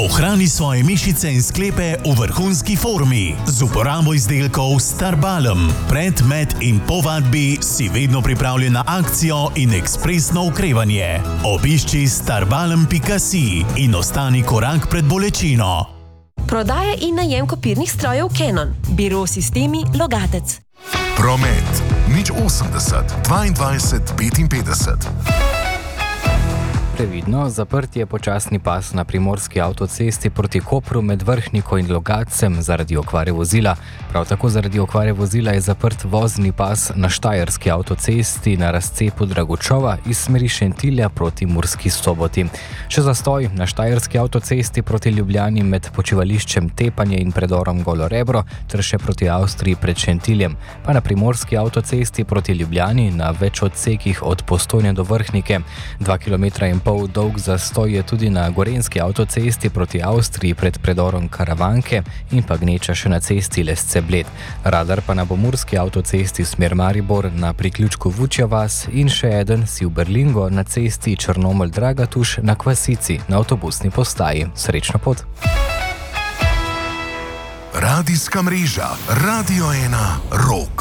Ohrani svoje mišice in sklepe v vrhunski formi z uporabo izdelkov Starbalm. Pred, med in po vadbi si vedno pripravljen na akcijo in ekspresno okrevanje. Obišči starbalm.si in ostani korak pred bolečino. Prodaja in najem kopirnih strojev Canon. Biro Sistemi Logatec. Promet. 080 22 55. Previdno, zaprt je počasni pas na primorski avtocesti proti Kopru med Vrhniko in Logatcem zaradi okvare vozila. Prav tako zaradi okvare vozila je zaprt vozni pas na Štajerski avtocesti na razcepu Dragočova iz smeri Šentilja proti Murski Soboti. Še zastoj na Štajerski avtocesti proti Ljubljani med počivališčem Tepanje in predorom Golo Rebro ter še proti Avstriji pred Šentiljem, pa na primorski avtocesti proti Ljubljani na več odsekih od Postojne do Vrhnike. 2,5 km dolg zastoj je tudi na gorenski avtocesti proti Avstriji pred predorom Karavanke in pa gneča še na cesti Lesce-Bled. Radar pa na pomurski avtocesti smer Maribor na priključku Vučja vas in še eden si v Berlingo na cesti Črnomelj-Dragatuš na Kvasici na avtobusni postaji. Srečno pot! Radijska mreža Radio 1 Rog.